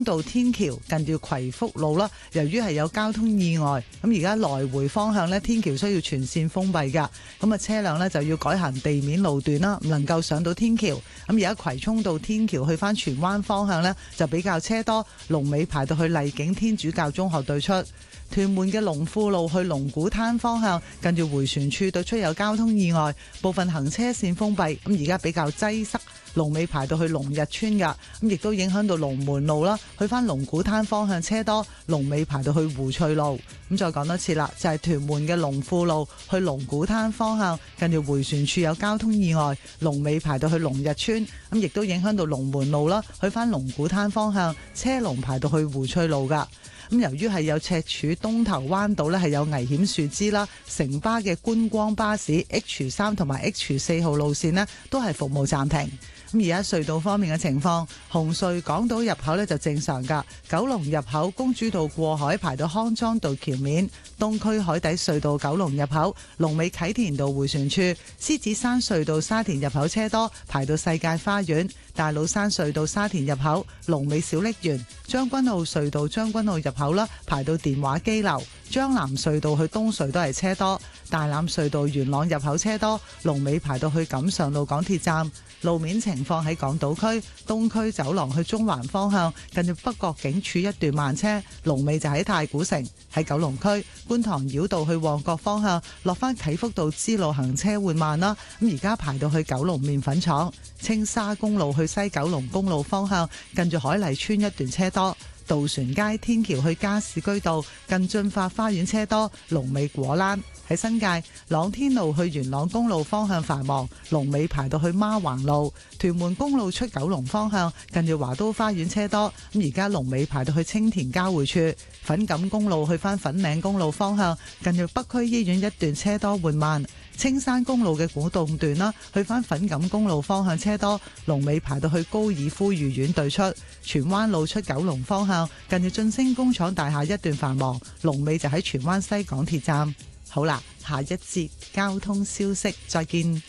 道天橋近住葵福路啦，由於係有交通意外，咁而家來回方向呢，天橋需要全線封閉噶，咁啊車輛呢就要改行地面路段啦，唔能夠上到天橋。咁而家葵涌道天橋去翻荃灣方向呢，就比較車多，龍尾排到去麗景天主教中學對出。屯門嘅龍富路去龍鼓灘方向，近住迴旋處對出有交通意外，部分行車線封閉，咁而家比較擠塞，龍尾排到去龍日村噶，咁亦都影響到龍門路啦，去翻龍鼓灘方向車多，龍尾排到去湖翠路。咁再講多次啦，就係屯門嘅龍富路去龍鼓灘方向，近住迴旋處有交通意外，龍尾排到去龍日村，咁亦都影響到龍門路啦，去翻龍鼓灘方向車龍排到去湖翠路噶。咁由於係有赤柱東頭灣道呢係有危險樹枝啦，城巴嘅觀光巴士 H3 同埋 H4 號路線呢都係服務暫停。咁而家隧道方面嘅情況，紅隧港島入口呢就正常㗎，九龍入口公主道過海排到康莊道橋面，東區海底隧道九龍入口龍尾啟田道迴旋處，獅子山隧道沙田入口車多排到世界花園，大老山隧道沙田入口龍尾小瀝源，將軍澳隧道將軍澳入口啦排到電話機樓，將南隧道去東隧都係車多，大欖隧道元朗入口車多，龍尾排到去錦上路港鐵站。路面情況喺港島區東區走廊去中環方向，近住北角警署一段慢車，龍尾就喺太古城。喺九龍區觀塘繞道去旺角方向，落返啟福道支路行車緩慢啦。咁而家排到去九龍麵粉廠，青沙公路去西九龍公路方向，近住海麗村一段車多。渡船街天橋去加士居道近駿發花園車多，龍尾果欄。喺新界朗天路去元朗公路方向繁忙，龍尾排到去孖橫路。屯門公路出九龍方向近住華都花園車多，咁而家龍尾排到去青田交匯處。粉錦公路去返粉嶺公路方向近住北區醫院一段車多緩慢。青山公路嘅古洞段啦，去返粉錦公路方向車多，龍尾排到去高爾夫御苑對出。荃灣路出九龍方向近住晉升工廠大廈一段繁忙，龍尾就喺荃灣西港鐵站。好啦，下一節交通消息，再見。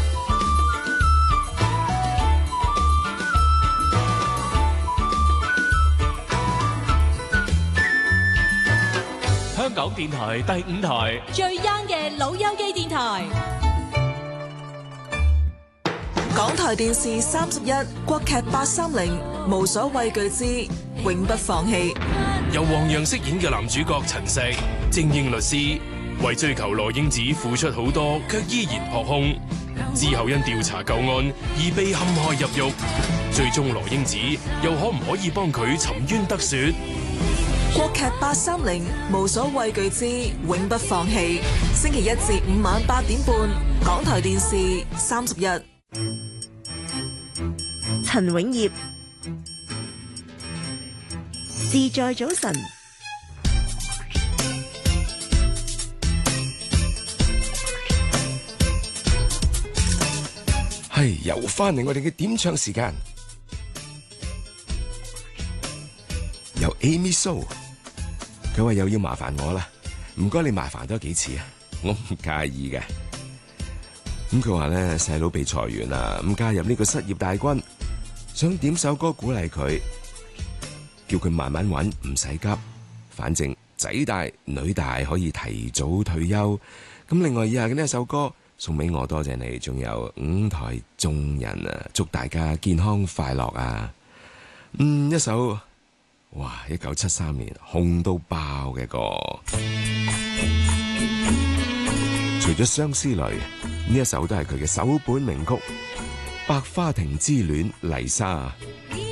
香港電台第5台最 young 嘅老友記電台， 港台電視31國劇830無所畏懼之永不放棄， 由黃洋飾演嘅男主角陳碩，精英律師，為追求羅英子付出好多，卻依然撲空。之後因調查舊案而被陷害入獄，最終羅英子又可唔可以幫佢沉冤得雪？ 國劇830無所畏懼之永不放棄，星期1至5晚8點半，港台電視31。 陳永業，自在早晨。 係又翻嚟我哋嘅點唱時間，由 Amy So， 佢話又要麻煩我啦，唔該你麻煩多幾次啊，我唔介意嘅。咁佢話咧細佬被裁員啦，咁加入呢個失業大軍，想點首歌鼓勵佢，叫佢慢慢搵，唔使急，反正仔大女大可以提早退休。咁另外以下嘅呢一首歌送俾我，多謝你，仲有5台眾人啊，祝大家健康快樂啊！一首哇1973年紅到爆嘅歌，除咗相思淚，呢一首都係佢嘅首本名曲《百花亭之戀》麗莎。